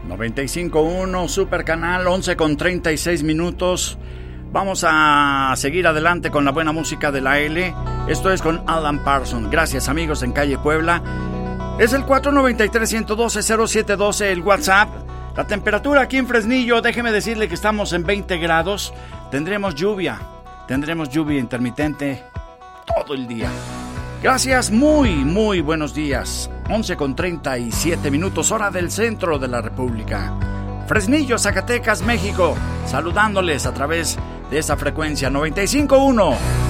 95.1 Super Canal, 11:36. Vamos a seguir adelante con la buena música de la L. Esto es con Alan Parsons. Gracias, amigos, en Calle Puebla. Es el 493-112-0712 el WhatsApp. La temperatura aquí en Fresnillo, déjeme decirle que estamos en 20 grados. Tendremos lluvia intermitente todo el día. Gracias, muy buenos días. 11:37, hora del centro de la República. Fresnillo, Zacatecas, México, saludándoles a través de esa frecuencia 95.1.